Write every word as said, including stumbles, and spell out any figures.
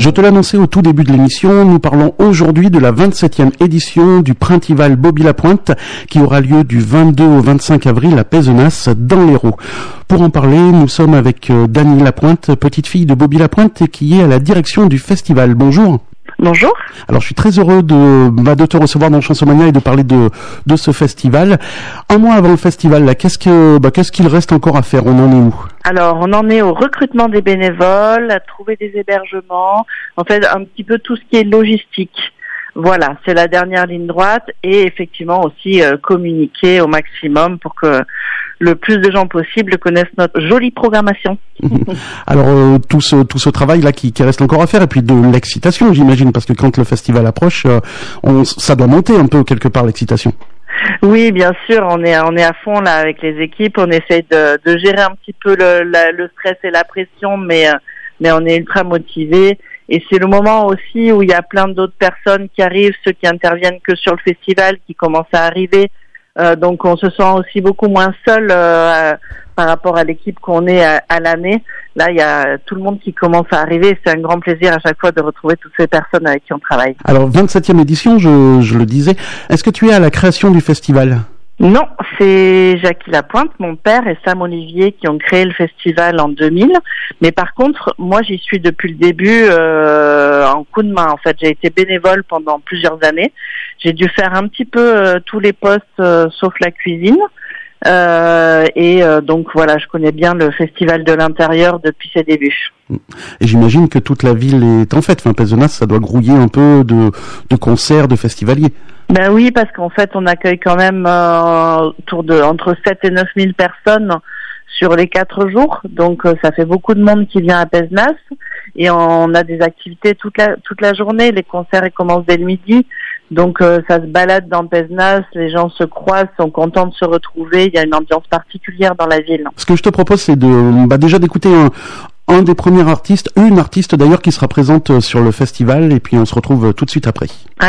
Je te l'annonçais au tout début de l'émission, nous parlons aujourd'hui de la vingt-septième édition du Printival Bobby-la-Pointe qui aura lieu du vingt-deux au vingt-cinq avril à Pézenas dans l'Hérault. Pour en parler, nous sommes avec Dany Lapointe, petite fille de Bobby-la-Pointe qui est à la direction du festival. Bonjour. Bonjour. Alors je suis très heureux de, bah, de te recevoir dans Chansomania et de parler de, de ce festival. Un mois avant le festival, là, qu'est-ce que, bah, qu'est-ce qu'il reste encore à faire? On en est où? Alors on en est au recrutement des bénévoles, à trouver des hébergements, en fait un petit peu tout ce qui est logistique. Voilà, c'est la dernière ligne droite et effectivement aussi euh, communiquer au maximum pour que le plus de gens possible connaissent notre jolie programmation. Alors euh, tout ce tout ce travail là qui, qui reste encore à faire et puis de l'excitation, j'imagine, parce que quand le festival approche, euh, on, ça doit monter un peu quelque part l'excitation. Oui, bien sûr, on est on est à fond là avec les équipes, on essaie de, de gérer un petit peu le, la, le stress et la pression, mais mais on est ultra motivés. Et c'est le moment aussi où il y a plein d'autres personnes qui arrivent, ceux qui interviennent que sur le festival, qui commencent à arriver. Euh, donc on se sent aussi beaucoup moins seul euh, par rapport à l'équipe qu'on est à, à l'année. Là, il y a tout le monde qui commence à arriver. C'est un grand plaisir à chaque fois de retrouver toutes ces personnes avec qui on travaille. Alors, vingt-septième édition, je, je le disais. Est-ce que tu es à la création du festival ? Non, c'est Jackie Lapointe, mon père, et Sam Olivier qui ont créé le festival en deux mille. Mais par contre, moi, j'y suis depuis le début euh, en coup de main. En fait, j'ai été bénévole pendant plusieurs années. J'ai dû faire un petit peu euh, tous les postes euh, sauf la cuisine. Euh, et euh, donc voilà, je connais bien le festival de l'intérieur depuis ses débuts. Et j'imagine que toute la ville est en fête. Enfin, Pézenas, ça doit grouiller un peu de, de concerts, de festivaliers. Ben oui, parce qu'en fait, on accueille quand même euh, autour de entre sept et neuf mille personnes sur les quatre jours. Donc, euh, ça fait beaucoup de monde qui vient à Pézenas. Et on a des activités toute la toute la journée. Les concerts, ils commencent dès le midi. Donc, euh, ça se balade dans Pézenas. Les gens se croisent, sont contents de se retrouver. Il y a une ambiance particulière dans la ville. Ce que je te propose, c'est de bah, déjà d'écouter un un des premiers artistes, une artiste d'ailleurs qui sera présente sur le festival. Et puis, on se retrouve tout de suite après.